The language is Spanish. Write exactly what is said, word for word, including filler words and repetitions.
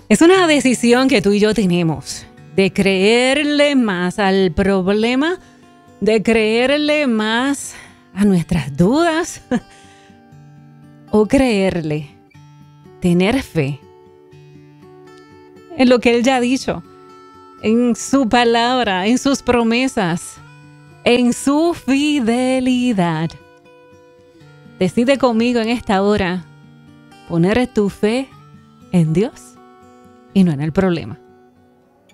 Es una decisión que tú y yo tenemos de creerle más al problema, de creerle más a nuestras dudas o creerle, tener fe en lo que Él ya ha dicho, en su palabra, en sus promesas, en su fidelidad. Decide conmigo en esta hora poner tu fe en Dios y no en el problema.